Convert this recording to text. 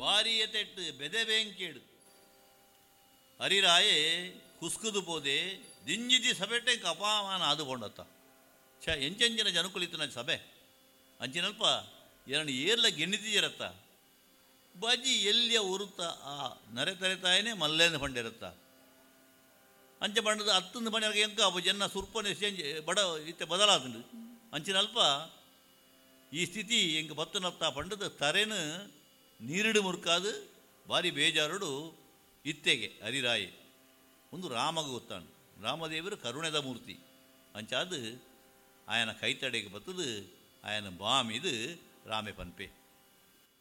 ಬಾರಿಯತೆಟ್ಟು ಬೆದೆಬೇಂಕೇಡು ಹರಿರಾಯೆ ಕುಸ್ಕುದು ಪೋದೆ ದಿಂಜಿದಿ ಸಭೆಟೆ ಅಪಾಮಾನ ಆದುಕೊಂಡತ್ತ ಎಂಚಂಚಿನ ಜನಕುಲಿತನ ಸಭೆ ಅಂಚಿನಲ್ಪ ಎರಡು ಏರ್ಲ ಗೆಣಿತಿರತ್ತ ಬಜಿ ಎಲ್ಲಿಯ ಉರುತ್ತ ಆ ನರೆತರೆತಾಯನೇ ಮಲ್ಲೇಂದು ಪಂಡಿರತ್ತ ಅಂಚೆ ಬಣ್ಣದ ಹತ್ತೊಂದು ಮನೆ ಎಂಕ ಅವು ಜನ ಸುರ್ಪನೆ ಚೇಂಜ್ ಬಡ ಇತ್ತೆ ಬದಲಾತುಂಡು ಅಂಚಿನಲ್ಪ ಈ ಸ್ಥಿತಿ ಎಂಗೆ ಬತ್ತನತ್ತ ಪಂಡದ ತರೆನು ನೀರಿಡು ಮುರ್ಕಾದು ಭಾರಿ ಬೇಜಾರುಡು ಇತ್ತೆಗೆ ಹರಿರಾಯೆ ಒಂದು ರಾಮಗ ಗೊತ್ತಾಂಡು ರಾಮದೇವರು ಕರುಣೆದ ಮೂರ್ತಿ ಅಂಚಾದು ಆಯನ ಕೈತಡೆಗೆ ಬತ್ತದು ಆಯನ ಬಾಮಿದು ರಾಮೆ ಪನ್ಪೆ